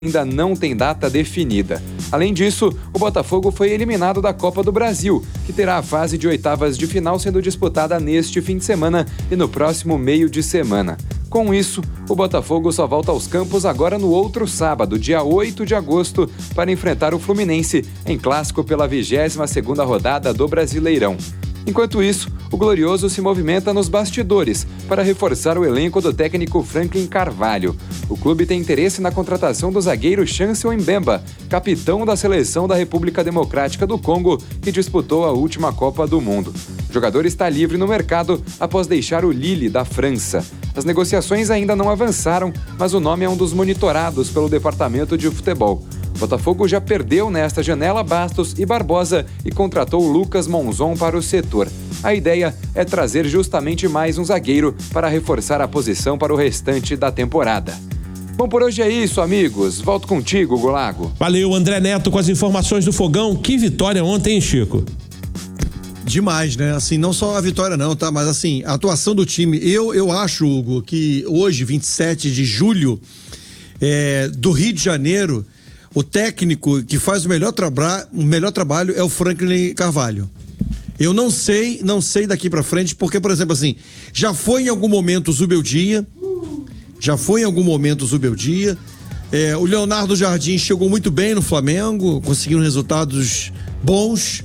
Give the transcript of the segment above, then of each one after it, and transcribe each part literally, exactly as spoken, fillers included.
ainda não tem data definida. Além disso, o Botafogo foi eliminado da Copa do Brasil, que terá a fase de oitavas de final sendo disputada neste fim de semana e no próximo meio de semana. Com isso, o Botafogo só volta aos campos agora no outro sábado, dia oito de agosto, para enfrentar o Fluminense em clássico pela vigésima segunda rodada do Brasileirão. Enquanto isso, o Glorioso se movimenta nos bastidores para reforçar o elenco do técnico Franklin Carvalho. O clube tem interesse na contratação do zagueiro Chancel Mbemba, capitão da seleção da República Democrática do Congo, que disputou a última Copa do Mundo. O jogador está livre no mercado após deixar o Lille da França. As negociações ainda não avançaram, mas o nome é um dos monitorados pelo departamento de futebol. Botafogo já perdeu nesta janela Bastos e Barbosa e contratou Lucas Monzon para o setor. A ideia é trazer justamente mais um zagueiro para reforçar a posição para o restante da temporada. Bom, por hoje é isso, amigos. Volto contigo, Golago. Valeu, André Neto, com as informações do Fogão. Que vitória ontem, hein, Chico? Demais, né? Assim, não só a vitória não, tá? Mas assim, a atuação do time. Eu, eu acho, Hugo, que hoje, vinte e sete de julho, é, do Rio de Janeiro, o técnico que faz o melhor, traba- o melhor trabalho é o Franklin Carvalho. Eu não sei, não sei daqui pra frente, porque, por exemplo, assim, já foi em algum momento o Zubeldia, já foi em algum momento o Zubeldia, é, o Leonardo Jardim chegou muito bem no Flamengo, conseguindo resultados bons,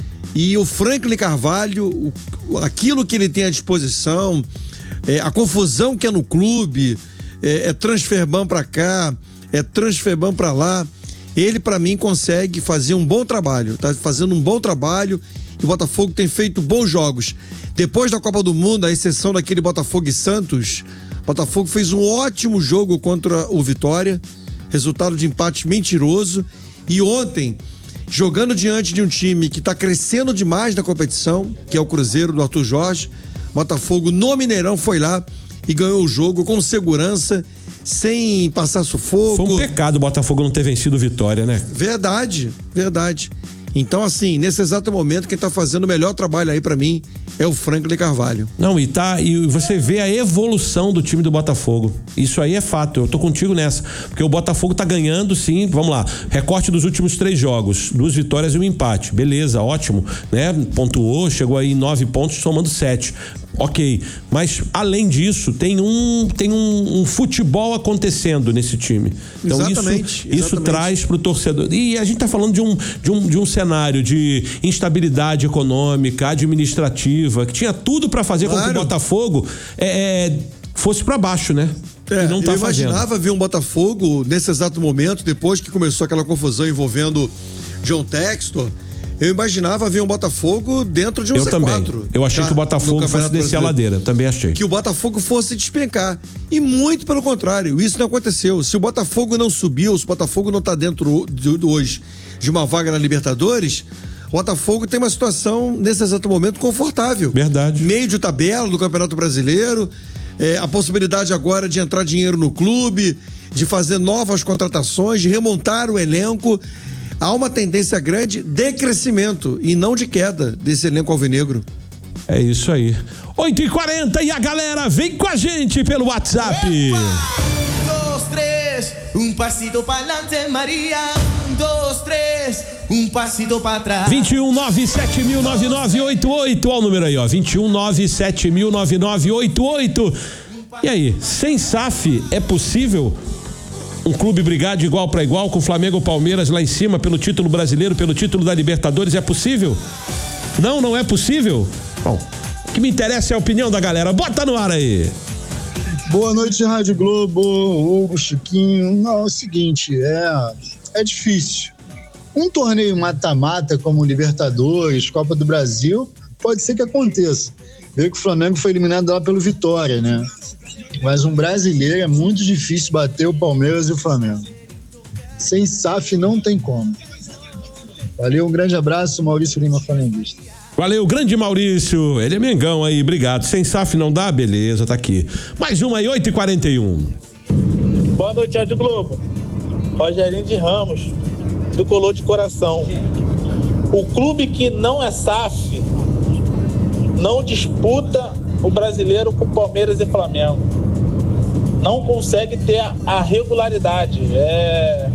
e o Franklin Carvalho, o, aquilo que ele tem à disposição, é, a confusão que é no clube, é, é transferban pra cá, é transferban pra lá, ele pra mim consegue fazer um bom trabalho, tá fazendo um bom trabalho e o Botafogo tem feito bons jogos. Depois da Copa do Mundo, à exceção daquele Botafogo e Santos, o Botafogo fez um ótimo jogo contra o Vitória, resultado de empate mentiroso, e ontem, jogando diante de um time que tá crescendo demais na competição, que é o Cruzeiro do Arthur Jorge, Botafogo no Mineirão foi lá e ganhou o jogo com segurança, sem passar sufoco. Foi um pecado o Botafogo não ter vencido o Vitória, né? Verdade, verdade. Então, assim, nesse exato momento, quem tá fazendo o melhor trabalho aí pra mim é o Franklin Carvalho. Não, e tá, e você vê a evolução do time do Botafogo. Isso aí é fato, eu tô contigo nessa. Porque o Botafogo tá ganhando, sim, vamos lá. Recorte dos últimos três jogos, duas vitórias e um empate. Beleza, ótimo, né? Pontuou, chegou aí em nove pontos, somando sete. Ok, mas além disso, tem um, tem um, um futebol acontecendo nesse time. Então exatamente, isso, isso exatamente. traz pro torcedor. E a gente tá falando de um, de um, de um cenário de instabilidade econômica, administrativa, que tinha tudo para fazer claro. Com que o Botafogo é, é, fosse para baixo, né? É, e não tá eu imaginava fazendo. ver um Botafogo nesse exato momento, depois que começou aquela confusão envolvendo John Textor. Eu imaginava ver um Botafogo dentro de um eu C quatro. Também. Eu achei tá? que o Botafogo fosse descer a ladeira. Também achei. Que o Botafogo fosse despencar. E muito pelo contrário, isso não aconteceu. Se o Botafogo não subiu, se o Botafogo não está dentro de, de hoje de uma vaga na Libertadores, o Botafogo tem uma situação, nesse exato momento, confortável. Verdade. Meio de tabela do Campeonato Brasileiro, é, a possibilidade agora de entrar dinheiro no clube, de fazer novas contratações, de remontar o elenco. Há uma tendência grande de crescimento e não de queda desse elenco alvinegro. É isso aí. oito e quarenta e a galera vem com a gente pelo WhatsApp. Epa! Um, dois, três, um passito para adelante, Maria. Um, dois, três, um passito para trás. vinte e um, nove sete mil, nove nove oito oito. Olha o número aí, ó. vinte e um, nove sete mil, nove nove oito oito. E aí, sem S A F é possível um clube brigar de igual para igual com o Flamengo ou Palmeiras lá em cima pelo título brasileiro, pelo título da Libertadores? É possível? Não, não é possível? Bom, o que me interessa é a opinião da galera. Bota no ar aí. Boa noite, Rádio Globo, Hugo, Chiquinho. Não, é o seguinte, é, é difícil. Um torneio mata-mata como Libertadores, Copa do Brasil, pode ser que aconteça. Vê que o Flamengo foi eliminado lá pelo Vitória, né? Mas um brasileiro é muito difícil bater o Palmeiras e o Flamengo. Sem S A F não tem como. Valeu, um grande abraço, Maurício Lima, flamenguista. Valeu, grande Maurício. Ele é Mengão aí, obrigado. Sem S A F não dá? Beleza, tá aqui. Mais uma aí, oito e quarenta e um. Boa noite, Rádio Globo. Rogerinho de Ramos, do Color de Coração. O clube que não é S A F não disputa o brasileiro com Palmeiras e Flamengo. não consegue ter a, a regularidade. É,